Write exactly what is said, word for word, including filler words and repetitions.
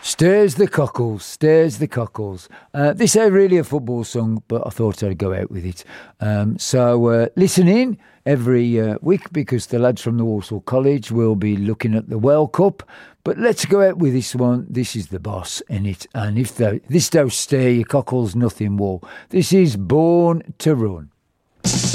Stirs the cockles, stirs the cockles. Uh, this ain't really a football song, but I thought I'd go out with it. Um, so uh, listen in every uh, week because the lads from the Walsall College will be looking at the World Cup. But let's go out with this one. This is the boss in it. And if the, this don't stir your cockles, nothing will. This is Born to Run.